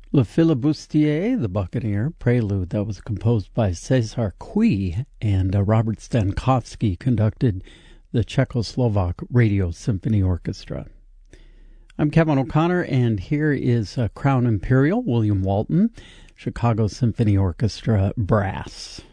Le Flibustier, the Buccaneer, prelude that was composed by César Cui, and Robert Stankowski conducted the Czechoslovak Radio Symphony Orchestra. I'm Kevin O'Connor, and here is Crown Imperial, William Walton, Chicago Symphony Orchestra Brass.